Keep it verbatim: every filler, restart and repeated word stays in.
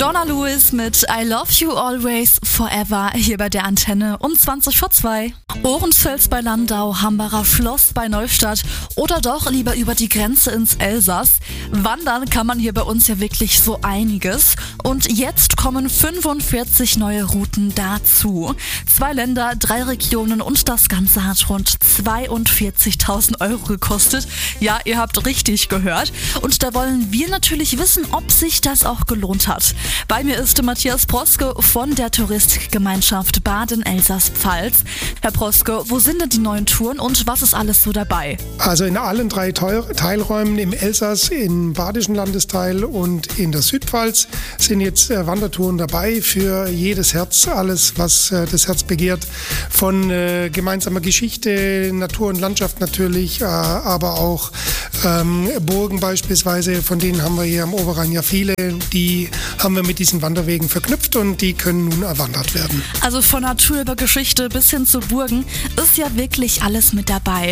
Donna Lewis mit I Love You Always Forever hier bei der Antenne um zwanzig vor zwei. Ohrenfels bei Landau, Hambacher Schloss bei Neustadt oder doch lieber über die Grenze ins Elsass. Wandern kann man hier bei uns ja wirklich so einiges. Und jetzt kommen fünfundvierzig neue Routen dazu. Zwei Länder, drei Regionen und das Ganze hat rund zweiundvierzigtausend Euro gekostet. Ja, ihr habt richtig gehört. Und da wollen wir natürlich wissen, ob sich das auch gelohnt hat. Bei mir ist Matthias Proske von der Touristikgemeinschaft Baden-Elsass-Pfalz. Herr Proske, wo sind denn die neuen Touren und was ist alles so dabei? Also in allen drei Teilräumen im Elsass, im badischen Landesteil und in der Südpfalz sind jetzt äh, Wandertouren dabei für jedes Herz, alles was äh, das Herz begehrt, von äh, gemeinsamer Geschichte, Natur und Landschaft natürlich, äh, aber auch ähm, Burgen beispielsweise, von denen haben wir hier am Oberrhein ja viele, die haben wir mit diesen Wanderwegen verknüpft und die können nun erwandert werden. Also von Natur über Geschichte bis hin zu Burgen ist ja wirklich alles mit dabei.